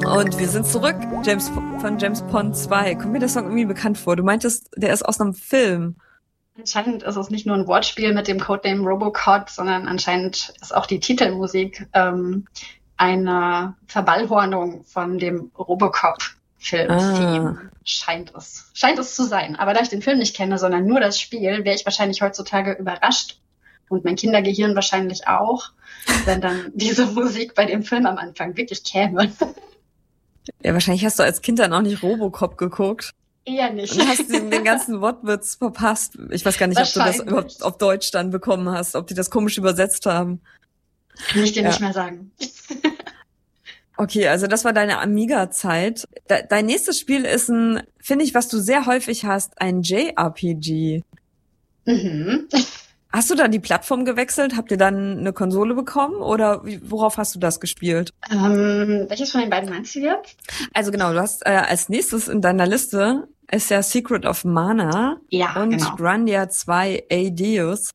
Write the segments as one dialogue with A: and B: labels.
A: Und wir sind zurück. Von James Bond 2. Kommt mir der Song irgendwie bekannt vor? Du meintest, der ist aus einem Film.
B: Anscheinend ist es nicht nur ein Wortspiel mit dem Codename Robocop, sondern anscheinend ist auch die Titelmusik eine Verballhornung von dem Robocop-Film-Theme. Scheint es zu sein. Aber da ich den Film nicht kenne, sondern nur das Spiel, wäre ich wahrscheinlich heutzutage überrascht und mein Kindergehirn wahrscheinlich auch, wenn dann diese Musik bei dem Film am Anfang wirklich käme.
A: Ja, wahrscheinlich hast du als Kind dann auch nicht Robocop geguckt.
B: Eher nicht.
A: Und hast den ganzen Wortwitz verpasst. Ich weiß gar nicht, ob du das überhaupt auf Deutsch dann bekommen hast, ob die das komisch übersetzt haben.
B: Kann ich dir nicht mehr sagen.
A: Okay, also das war deine Amiga-Zeit. Dein nächstes Spiel ist finde ich, was du sehr häufig hast, ein JRPG.
B: Mhm.
A: Hast du dann die Plattform gewechselt? Habt ihr dann eine Konsole bekommen? Oder worauf hast du das gespielt?
B: Welches von den beiden meinst du jetzt?
A: Also genau, du hast als nächstes in deiner Liste ist ja Secret of Mana und
B: genau.
A: Grandia 2 Adeus,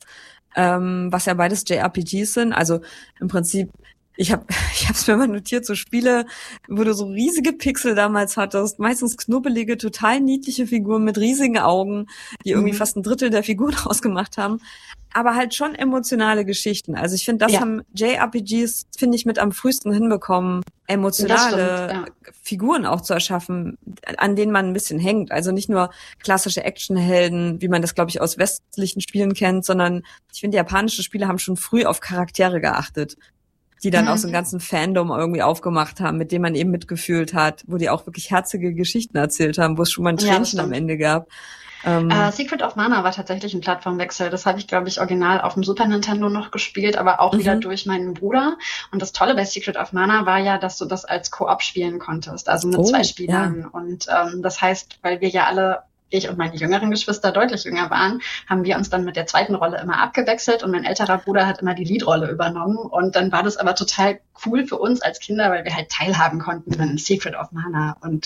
A: was ja beides JRPGs sind. Also im Prinzip, ich hab's mir mal notiert, so Spiele, wo du so riesige Pixel damals hattest, meistens knubbelige, total niedliche Figuren mit riesigen Augen, die irgendwie fast ein Drittel der Figuren ausgemacht haben. Aber halt schon emotionale Geschichten. Also ich finde, das haben JRPGs, finde ich, mit am frühesten hinbekommen, emotionale Figuren auch zu erschaffen, an denen man ein bisschen hängt. Also nicht nur klassische Actionhelden, wie man das, glaube ich, aus westlichen Spielen kennt, sondern ich finde, japanische Spiele haben schon früh auf Charaktere geachtet, die dann auch so einen ganzen Fandom irgendwie aufgemacht haben, mit dem man eben mitgefühlt hat, wo die auch wirklich herzige Geschichten erzählt haben, wo es schon mal ein Tränchen am Ende gab.
B: Secret of Mana war tatsächlich ein Plattformwechsel. Das habe ich, glaube ich, original auf dem Super Nintendo noch gespielt, aber auch wieder durch meinen Bruder. Und das Tolle bei Secret of Mana war ja, dass du das als Koop spielen konntest, also mit 2 Spielern. Ja. Und das heißt, weil wir ja alle, ich und meine jüngeren Geschwister deutlich jünger waren, haben wir uns dann mit der zweiten Rolle immer abgewechselt und mein älterer Bruder hat immer die Leadrolle übernommen. Und dann war das aber total cool für uns als Kinder, weil wir halt teilhaben konnten an Secret of Mana. Und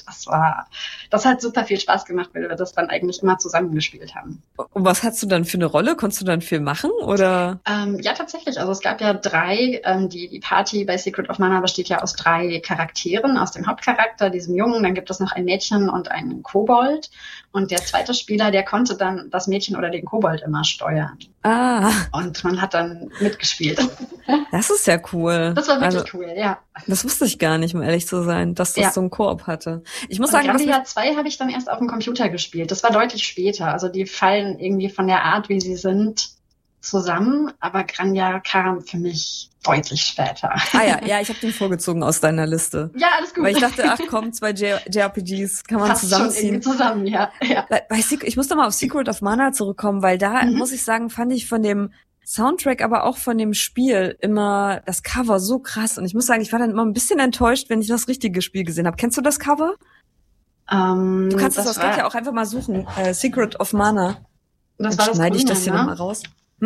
B: das hat super viel Spaß gemacht, weil wir das dann eigentlich immer zusammengespielt haben.
A: Und was hast du dann für eine Rolle? Konntest du dann viel machen, oder?
B: Ja, tatsächlich. Also es gab ja 3, die Party bei Secret of Mana besteht ja aus 3 Charakteren, aus dem Hauptcharakter, diesem Jungen, dann gibt es noch ein Mädchen und einen Kobold. Und der zweite Spieler, der konnte dann das Mädchen oder den Kobold immer steuern. Und man hat dann mitgespielt.
A: Das ist ja cool.
B: Das war wirklich cool, ja.
A: Das wusste ich gar nicht, um ehrlich zu sein, dass das so ein Koop hatte. Ich muss sagen,
B: Grandia 2 habe ich dann erst auf dem Computer gespielt. Das war deutlich später. Also die fallen irgendwie von der Art, wie sie sind, zusammen. Aber Grandia kam für mich deutlich später.
A: Ja, ich habe den vorgezogen aus deiner Liste.
B: Ja, alles gut.
A: Weil ich dachte, ach komm, 2 JRPGs kann man
B: passt
A: zusammenziehen.
B: Schon zusammen, ja.
A: Ich muss da mal auf Secret of Mana zurückkommen, weil da, muss ich sagen, fand ich von dem Soundtrack, aber auch von dem Spiel immer das Cover so krass. Und ich muss sagen, ich war dann immer ein bisschen enttäuscht, wenn ich das richtige Spiel gesehen habe. Kennst du das Cover? Du kannst das Skype ja auch einfach mal suchen. Secret of Mana.
B: Das war das
A: schneide ich
B: Grüne,
A: das hier nochmal raus.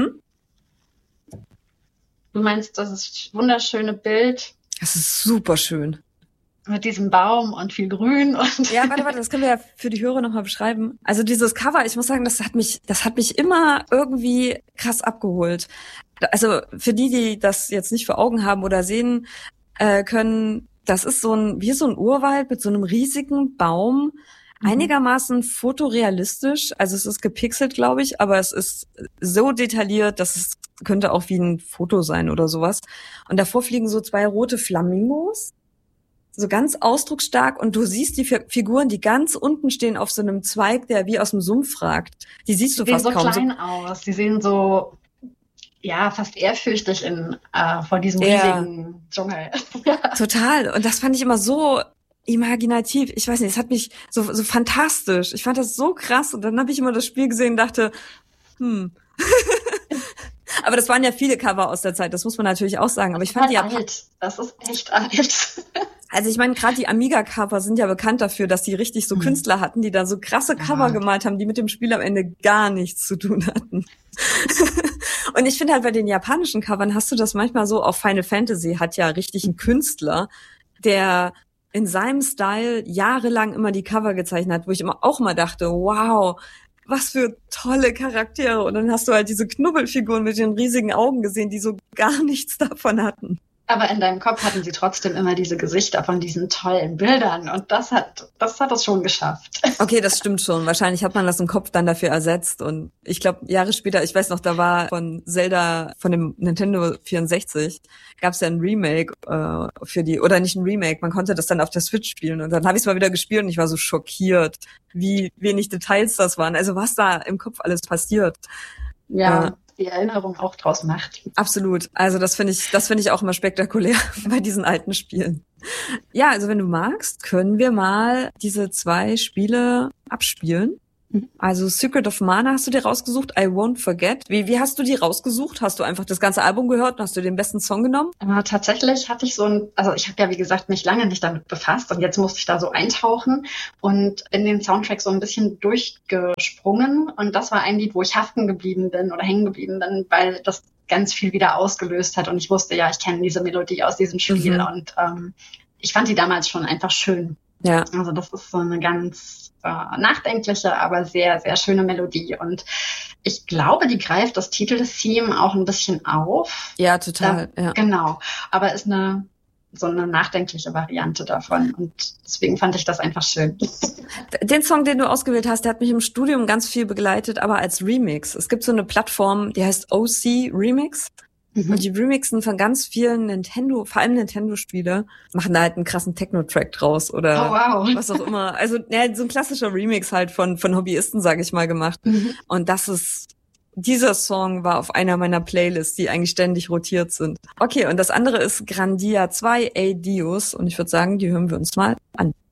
B: Du meinst, das ist wunderschöne Bild?
A: Das ist super schön.
B: Mit diesem Baum und viel Grün und.
A: Ja, warte, das können wir ja für die Hörer nochmal beschreiben. Also dieses Cover, ich muss sagen, das hat mich immer irgendwie krass abgeholt. Also für die das jetzt nicht vor Augen haben oder sehen können, das ist wie so ein Urwald mit so einem riesigen Baum, einigermaßen fotorealistisch. Also es ist gepixelt, glaube ich, aber es ist so detailliert, dass es könnte auch wie ein Foto sein oder sowas. Und davor fliegen so 2 rote Flamingos. So ganz ausdrucksstark und du siehst die Figuren, die ganz unten stehen auf so einem Zweig, der wie aus dem Sumpf ragt. Die siehst du fast kaum.
B: Die sehen so klein aus. Die sehen so, fast ehrfürchtig vor diesem riesigen Dschungel.
A: Total. Und das fand ich immer so imaginativ. Ich weiß nicht, es hat mich so fantastisch. Ich fand das so krass und dann habe ich immer das Spiel gesehen und dachte, Aber das waren ja viele Cover aus der Zeit, das muss man natürlich auch sagen. Aber ich fand
B: alt. Das ist echt alt.
A: Also ich meine, gerade die Amiga-Cover sind ja bekannt dafür, dass die richtig so Künstler hatten, die da so krasse Cover gemalt haben, die mit dem Spiel am Ende gar nichts zu tun hatten. Und ich finde halt bei den japanischen Covern hast du das manchmal so, auch Final Fantasy hat ja richtig einen Künstler, der in seinem Style jahrelang immer die Cover gezeichnet hat, wo ich auch mal dachte, wow, was für tolle Charaktere. Und dann hast du halt diese Knubbelfiguren mit den riesigen Augen gesehen, die so gar nichts davon hatten.
B: Aber in deinem Kopf hatten sie trotzdem immer diese Gesichter von diesen tollen Bildern und das hat es schon geschafft.
A: Okay, das stimmt schon. Wahrscheinlich hat man das im Kopf dann dafür ersetzt und ich glaube, Jahre später, ich weiß noch, da war von Zelda, von dem Nintendo 64, gab es ja ein Remake oder nicht ein Remake, man konnte das dann auf der Switch spielen und dann habe ich es mal wieder gespielt und ich war so schockiert, wie wenig Details das waren. Also was da im Kopf alles passiert.
B: Ja. Die Erinnerung auch draus macht.
A: Absolut. Also das finde ich auch immer spektakulär bei diesen alten Spielen. Ja, also wenn du magst, können wir mal diese 2 Spiele abspielen. Also Secret of Mana hast du dir rausgesucht, I Won't Forget. Wie hast du die rausgesucht? Hast du einfach das ganze Album gehört und hast du den besten Song genommen?
B: Tatsächlich hatte ich also ich habe ja wie gesagt mich lange nicht damit befasst und jetzt musste ich da so eintauchen und in den Soundtrack so ein bisschen durchgesprungen und das war ein Lied, wo ich hängen geblieben bin, weil das ganz viel wieder ausgelöst hat und ich wusste ja, ich kenne diese Melodie aus diesem Spiel und ich fand die damals schon einfach schön. Ja. Also das ist so eine ganz nachdenkliche, aber sehr, sehr schöne Melodie. Und ich glaube, die greift das Titel-Theme auch ein bisschen auf.
A: Ja, total. Ja.
B: Genau. Aber ist so eine nachdenkliche Variante davon. Und deswegen fand ich das einfach schön.
A: Den Song, den du ausgewählt hast, der hat mich im Studium ganz viel begleitet, aber als Remix. Es gibt so eine Plattform, die heißt OC Remix. Und die remixen von ganz vielen vor allem Nintendo-Spiele, machen da halt einen krassen Techno-Track draus oder was auch immer. Also ja, so ein klassischer Remix halt von Hobbyisten, sage ich mal, gemacht. Und dieser Song war auf einer meiner Playlists, die eigentlich ständig rotiert sind. Okay, und das andere ist Grandia 2 Adios und ich würde sagen, die hören wir uns mal an.